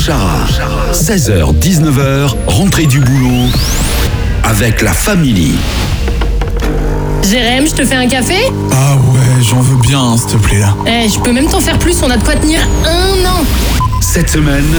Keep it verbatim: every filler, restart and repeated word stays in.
Chara. seize heures dix-neuf heures, rentrée du boulot avec la famille. Jérém, je te fais un café? Ah ouais, j'en veux bien, s'il te plaît là. Eh, je peux même t'en faire plus, on a de quoi tenir un an. Cette semaine,